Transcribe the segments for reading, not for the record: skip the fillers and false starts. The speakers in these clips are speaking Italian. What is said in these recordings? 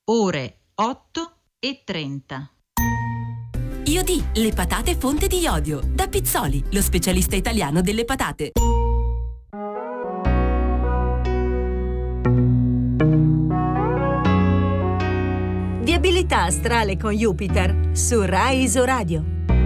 ore 8:30. Iodì, le patate fonte di iodio. Da Pizzoli, lo specialista italiano delle patate. Viabilità astrale con Jupiter su Rai Isoradio.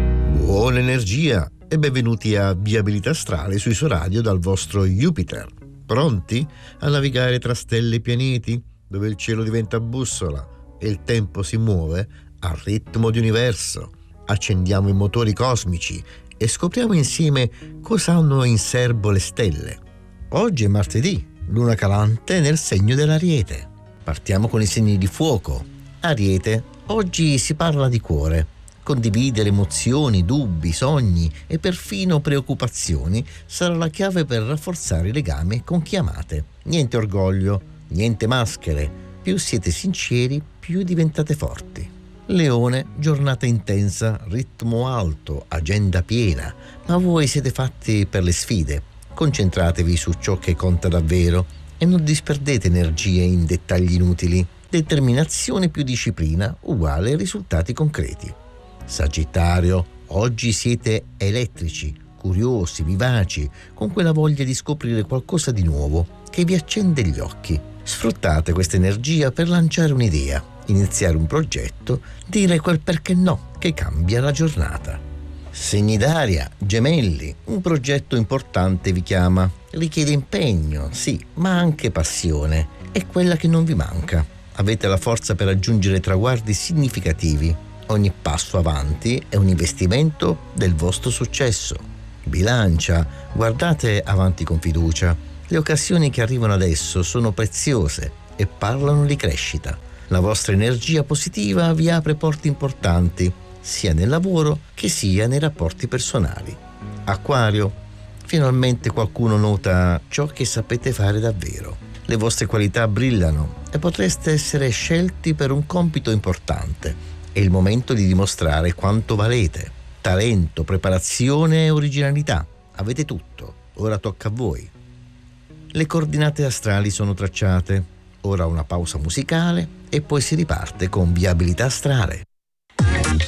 Buona energia e benvenuti a Viabilità astrale su Isoradio dal vostro Jupiter. Pronti a navigare tra stelle e pianeti, dove il cielo diventa bussola e il tempo si muove al ritmo di universo? Accendiamo i motori cosmici e scopriamo insieme cosa hanno in serbo le stelle. Oggi è martedì, luna calante nel segno dell'Ariete. Partiamo con i segni di fuoco. Ariete, oggi si parla di cuore. Condividere emozioni, dubbi, sogni e perfino preoccupazioni sarà la chiave per rafforzare i legami con chi amate. Niente orgoglio, niente maschere. Più siete sinceri, più diventate forti. Leone, giornata intensa, ritmo alto, agenda piena, ma voi siete fatti per le sfide. Concentratevi su ciò che conta davvero e non disperdete energie in dettagli inutili. Determinazione più disciplina uguale risultati concreti. Sagittario, oggi siete elettrici, curiosi, vivaci, con quella voglia di scoprire qualcosa di nuovo che vi accende gli occhi. Sfruttate questa energia per lanciare un'idea, iniziare un progetto, dire quel perché no che cambia la giornata. Segni d'aria, gemelli, un progetto importante vi chiama. Richiede impegno, sì, ma anche passione. È quella che non vi manca. Avete la forza per raggiungere traguardi significativi. Ogni passo avanti è un investimento del vostro successo. Bilancia, guardate avanti con fiducia. Le occasioni che arrivano adesso sono preziose e parlano di crescita. La vostra energia positiva vi apre porte importanti, sia nel lavoro che sia nei rapporti personali. Acquario, finalmente qualcuno nota ciò che sapete fare davvero. Le vostre qualità brillano e potreste essere scelti per un compito importante. È il momento di dimostrare quanto valete. Talento, preparazione e originalità. Avete tutto. Ora tocca a voi. Le coordinate astrali sono tracciate. Ora una pausa musicale e poi si riparte con Viabilità astrale.